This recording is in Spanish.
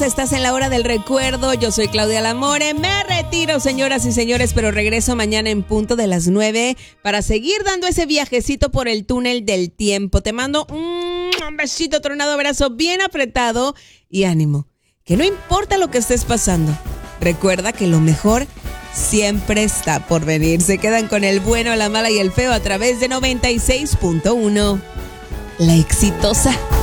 Estás en la hora del recuerdo. Yo soy Claudia Lamore. Me retiro, señoras y señores, pero regreso mañana en punto de las 9 para seguir dando ese viajecito por el túnel del tiempo. Te mando un besito, tronado, abrazo bien apretado y ánimo. Que no importa lo que estés pasando, recuerda que lo mejor siempre está por venir. Se quedan con el bueno, la mala y el feo a través de 96.1. La Exitosa.